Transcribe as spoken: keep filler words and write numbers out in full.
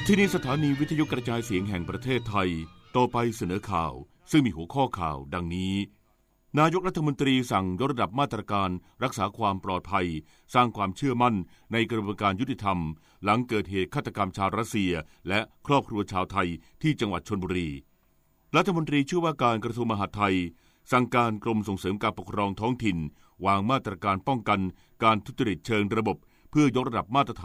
ที่นี่สถานีวิทยุกระจายเสียงแห่งประเทศไทยต่อไปเสนอข่าวซึ่งมีหัวข้อข่าวดังนี้นายกรัฐมนตรีสั่งยกระดับมาตรการรักษาความปลอดภัยสร้างความเชื่อมั่นในกระบวนการยุติธรรมหลังเกิดเหตุฆาตกรรมชาวรัสเซียและครอบครัวชาวไทยที่จังหวัดชลบุรีรัฐมนตรีช่วยว่าการกระทรวงมหาดไทยสั่งการกรมส่งเสริมการปกครองท้องถิ่นวางมาตรการป้องกันการทุจริตเชิงระบบเพื่อยกระดับมาตรฐาน